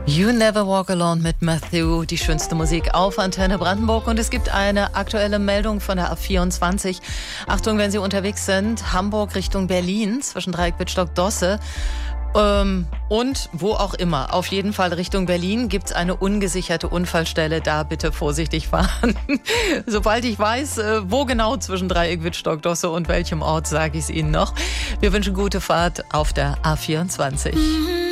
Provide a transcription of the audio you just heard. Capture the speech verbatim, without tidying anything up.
You Never Walk Alone mit Matthew, die schönste Musik auf Antenne Brandenburg. Und es gibt eine aktuelle Meldung von der A vierundzwanzig. Achtung, wenn Sie unterwegs sind, Hamburg Richtung Berlin, zwischen Dreieck Wittstock-Dosse. Ähm, und wo auch immer. Auf jeden Fall Richtung Berlin gibt es eine ungesicherte Unfallstelle. Da bitte vorsichtig fahren. Sobald ich weiß, äh, wo genau zwischen Dreieck Wittstock-Dosse und welchem Ort, sage ich es Ihnen noch. Wir wünschen gute Fahrt auf der A vierundzwanzig.